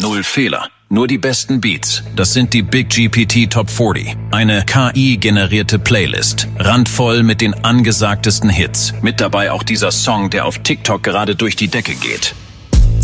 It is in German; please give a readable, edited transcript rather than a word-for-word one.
Null Fehler. Nur die besten Beats. Das sind die Big GPT Top 40. Eine KI-generierte Playlist. Randvoll mit den angesagtesten Hits. Mit dabei auch dieser Song, der auf TikTok gerade durch die Decke geht.